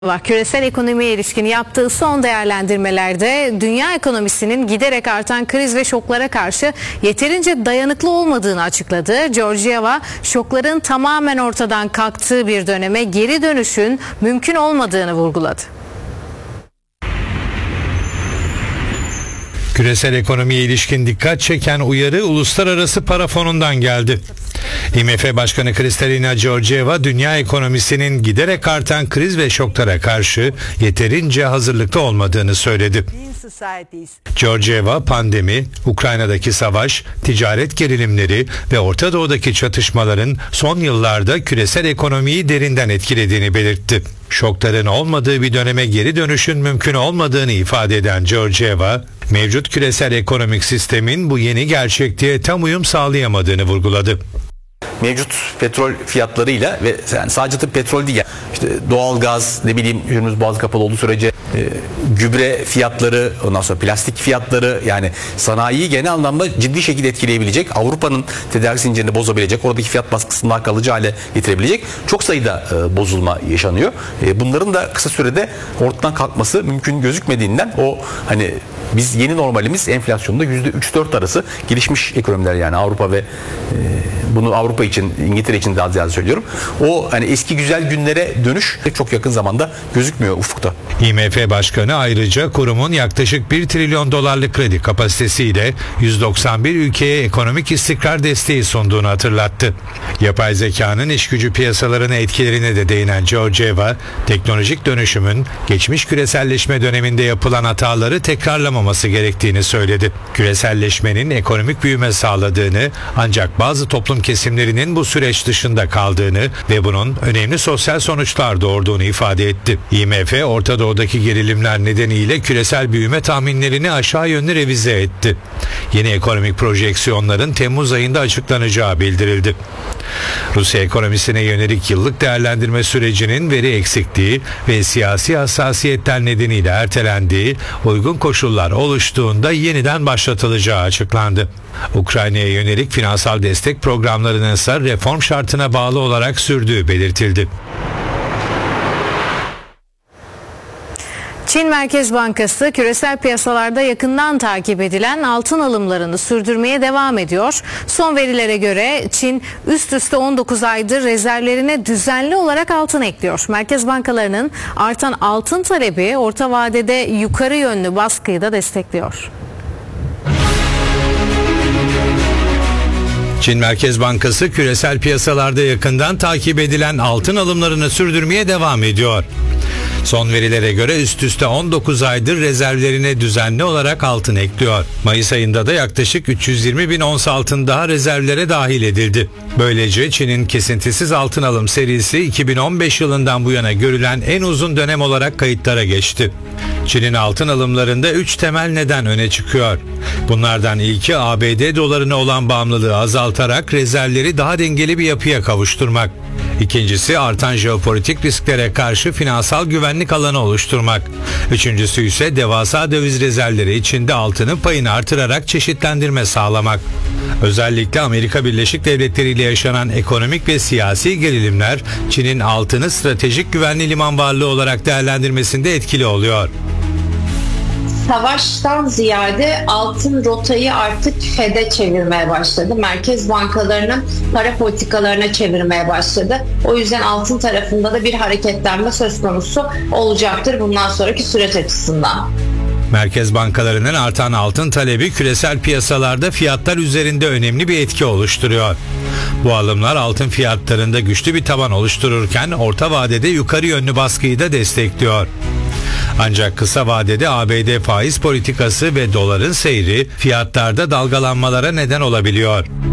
Küresel ekonomiye ilişkin yaptığı son değerlendirmelerde dünya ekonomisinin giderek artan kriz ve şoklara karşı yeterince dayanıklı olmadığını açıkladı. Georgieva, şokların tamamen ortadan kalktığı bir döneme geri dönüşün mümkün olmadığını vurguladı. Küresel ekonomiye ilişkin dikkat çeken uyarı Uluslararası Para Fonu'ndan geldi. IMF Başkanı Kristalina Georgieva, dünya ekonomisinin giderek artan kriz ve şoklara karşı yeterince hazırlıklı olmadığını söyledi. Georgieva, pandemi, Ukrayna'daki savaş, ticaret gerilimleri ve Orta Doğu'daki çatışmaların son yıllarda küresel ekonomiyi derinden etkilediğini belirtti. Şokların olmadığı bir döneme geri dönüşün mümkün olmadığını ifade eden Georgieva, mevcut küresel ekonomik sistemin bu yeni gerçekliğe tam uyum sağlayamadığını vurguladı. Mevcut petrol fiyatlarıyla ve yani sadece petrol değil, işte doğalgaz, Hürmüz Boğazı kapalı olduğu sürece gübre fiyatları, ondan sonra plastik fiyatları, yani sanayiyi genel anlamda ciddi şekilde etkileyebilecek, Avrupa'nın tedarik zincirini bozabilecek, oradaki fiyat baskısını daha kalıcı hale getirebilecek çok sayıda bozulma yaşanıyor. Bunların da kısa sürede ortadan kalkması mümkün gözükmediğinden hani biz yeni normalimiz enflasyonda %3-4 arası, gelişmiş ekonomiler yani Avrupa ve bunu Avrupa için, İngiltere için daha ziyade söylüyorum. Hani eski güzel günlere dönüş çok yakın zamanda gözükmüyor ufukta. IMF Başkanı ayrıca kurumun yaklaşık 1 trilyon dolarlık kredi kapasitesiyle 191 ülkeye ekonomik istikrar desteği sunduğunu hatırlattı. Yapay zekanın iş gücü piyasalarına etkilerine de değinen Georgieva, teknolojik dönüşümün geçmiş küreselleşme döneminde yapılan hataları tekrarlamaması gerektiğini söyledi. Küreselleşmenin ekonomik büyüme sağladığını, ancak bazı toplum kesimlerinin bu süreç dışında kaldığını ve bunun önemli sosyal sonuçlar doğurduğunu ifade etti. IMF, Orta Doğu'daki gerilimler nedeniyle küresel büyüme tahminlerini aşağı yönlü revize etti. Yeni ekonomik projeksiyonların Temmuz ayında açıklanacağı bildirildi. Rusya ekonomisine yönelik yıllık değerlendirme sürecinin veri eksikliği ve siyasi hassasiyetler nedeniyle ertelendiği, uygun koşullar oluştuğunda yeniden başlatılacağı açıklandı. Ukrayna'ya yönelik finansal destek programlarının ise reform şartına bağlı olarak sürdüğü belirtildi. Çin Merkez Bankası küresel piyasalarda yakından takip edilen altın alımlarını sürdürmeye devam ediyor. Son verilere göre Çin üst üste 19 aydır rezervlerine düzenli olarak altın ekliyor. Merkez bankalarının artan altın talebi orta vadede yukarı yönlü baskıyı da destekliyor. Çin Merkez Bankası küresel piyasalarda yakından takip edilen altın alımlarını sürdürmeye devam ediyor. Son verilere göre üst üste 19 aydır rezervlerine düzenli olarak altın ekliyor. Mayıs ayında da yaklaşık 320 bin ons altın daha rezervlere dahil edildi. Böylece Çin'in kesintisiz altın alım serisi 2015 yılından bu yana görülen en uzun dönem olarak kayıtlara geçti. Çin'in altın alımlarında 3 temel neden öne çıkıyor. Bunlardan ilki ABD dolarına olan bağımlılığı azaltarak rezervleri daha dengeli bir yapıya kavuşturmak. İkincisi artan jeopolitik risklere karşı finansal güvenlik alanı oluşturmak. Üçüncüsü ise devasa döviz rezervleri içinde altının payını artırarak çeşitlendirme sağlamak. Özellikle Amerika Birleşik Devletleri ile yaşanan ekonomik ve siyasi gerilimler Çin'in altını stratejik güvenli liman varlığı olarak değerlendirmesinde etkili oluyor. Savaştan ziyade altın rotayı artık Fed'e çevirmeye başladı. Merkez bankalarının para politikalarına çevirmeye başladı. O yüzden altın tarafında da bir hareketlenme söz konusu olacaktır bundan sonraki süreç açısından. Merkez bankalarının artan altın talebi küresel piyasalarda fiyatlar üzerinde önemli bir etki oluşturuyor. Bu alımlar altın fiyatlarında güçlü bir taban oluştururken orta vadede yukarı yönlü baskıyı da destekliyor. Ancak kısa vadede ABD faiz politikası ve doların seyri fiyatlarda dalgalanmalara neden olabiliyor.